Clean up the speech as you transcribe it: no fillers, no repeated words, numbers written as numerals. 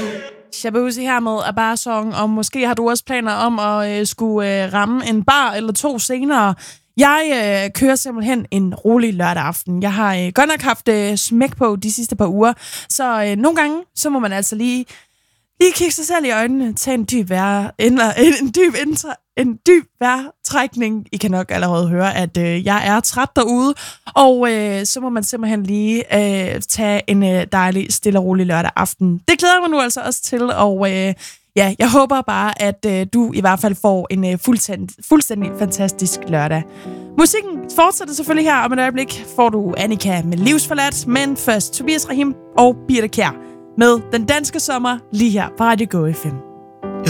Shabuzi her med Abba Song, og måske har du også planer om at skulle ramme en bar eller to senere. Jeg kører simpelthen en rolig lørdag aften. Jeg har godt nok haft smæk på de sidste par uger, så nogle gange så må man altså lige kigge sig selv i øjnene, tage en dyb vejrtrækning. I kan nok allerede høre, at jeg er træt derude, og så må man simpelthen lige tage en dejlig, stille og rolig lørdag aften. Det glæder jeg mig nu altså også til, og ja, jeg håber bare, at du i hvert fald får en fuldstændig fantastisk lørdag. Musikken fortsætter selvfølgelig her, om et øjeblik får du Annika med Livsforladt, men først Tobias Rahim og Birte Kjær med Den Danske Sommer lige her på Radio Go FM.